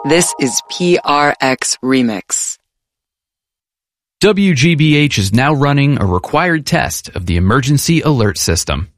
This is PRX Remix. WGBH is now running a required test of the emergency alert system.